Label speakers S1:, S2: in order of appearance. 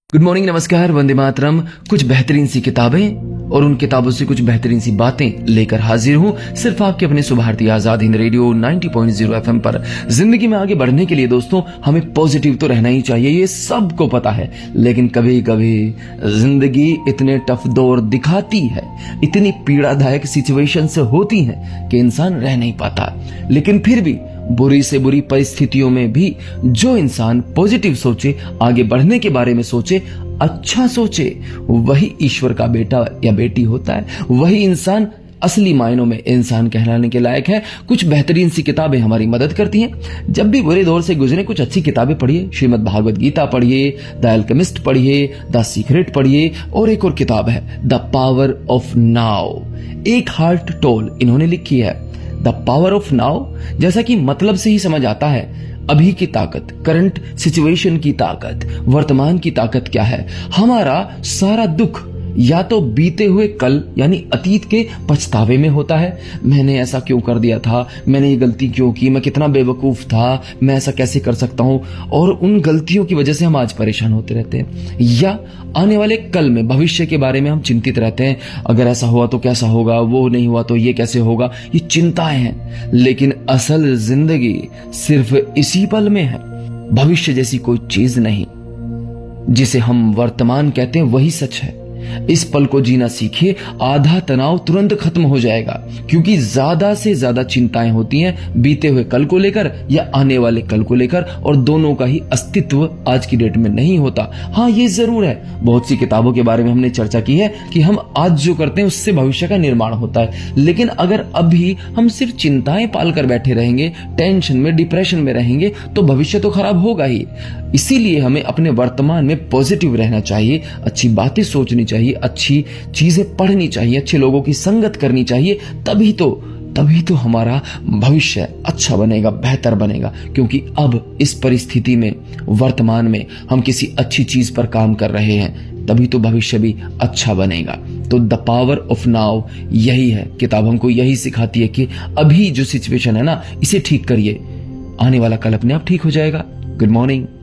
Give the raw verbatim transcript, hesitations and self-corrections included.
S1: Good morning, नमस्कार, वंदे मातरम। कुछ बेहतरीन सी किताबें और उन किताबों से कुछ बेहतरीन सी बातें लेकर हाजिर हूं सिर्फ आपके अपने सुभारती आजाद हिंद रेडियो नब्बे पॉइंट ज़ीरो एफएम पर। जिंदगी में आगे बढ़ने के लिए दोस्तों हमें पॉजिटिव तो रहना ही चाहिए, ये सबको पता है। लेकिन कभी कभी जिंदगी इतने टफ दौर दिखाती है, इतनी पीड़ादायक सिचुएशन से होती है कि इंसान रह नहीं पाता। लेकिन फिर भी बुरी से बुरी परिस्थितियों में भी जो इंसान पॉजिटिव सोचे, आगे बढ़ने के बारे में सोचे, अच्छा सोचे, वही ईश्वर का बेटा या बेटी होता है। वही इंसान असली मायनों में इंसान कहलाने के लायक है। कुछ बेहतरीन सी किताबें हमारी मदद करती हैं। जब भी बुरे दौर से गुजरे कुछ अच्छी किताबें पढ़िए। श्रीमद् भागवत गीता पढ़िए, द अल्केमिस्ट पढ़िए, द सीक्रेट पढ़िए, और एक और किताब है द पावर ऑफ नाउ, एक हार्ट टोल इन्होंने लिखी है। द पावर ऑफ नाउ जैसा कि मतलब से ही समझ आता है, अभी की ताकत, करंट सिचुएशन की ताकत, वर्तमान की ताकत क्या है। हमारा सारा दुख या तो बीते हुए कल यानी अतीत के पछतावे में होता है। मैंने ऐसा क्यों कर दिया था, मैंने ये गलती क्यों की, मैं कितना बेवकूफ था, मैं ऐसा कैसे कर सकता हूं, और उन गलतियों की वजह से हम आज परेशान होते रहते हैं। या आने वाले कल में, भविष्य के बारे में हम चिंतित रहते हैं, अगर ऐसा हुआ तो कैसा होगा, वो नहीं हुआ तो ये कैसे होगा, ये चिंताएं हैं। लेकिन असल जिंदगी सिर्फ इसी पल में है। भविष्य जैसी कोई चीज नहीं, जिसे हम वर्तमान कहते हैं वही सच है। इस पल को जीना सीखिए, आधा तनाव तुरंत खत्म हो जाएगा। क्योंकि ज्यादा से ज्यादा चिंताएं होती हैं बीते हुए कल को लेकर या आने वाले कल को लेकर, और दोनों का ही अस्तित्व आज की डेट में नहीं होता। हाँ, ये जरूर है, बहुत सी किताबों के बारे में हमने चर्चा की है कि हम आज जो करते हैं उससे भविष्य का निर्माण होता है। लेकिन अगर अभी हम सिर्फ चिंताएं पालकर बैठे रहेंगे, टेंशन में, डिप्रेशन में रहेंगे, तो भविष्य तो खराब होगा ही। इसीलिए हमें अपने वर्तमान में पॉजिटिव रहना चाहिए, अच्छी बातें सोचनी चाहिए, अच्छी चीजें पढ़नी चाहिए, अच्छे लोगों की संगत करनी चाहिए। तभी तो तभी तो हमारा भविष्य अच्छा बनेगा, बेहतर बनेगा। क्योंकि अब इस परिस्थिति में, वर्तमान में हम किसी अच्छी चीज पर काम कर रहे हैं, तभी तो भविष्य भी अच्छा बनेगा। तो द पावर ऑफ नाउ यही है। किताब हमको यही सिखाती है कि अभी जो सिचुएशन है ना, इसे ठीक करिए, आने वाला कल अपने आप ठीक हो जाएगा। Good morning.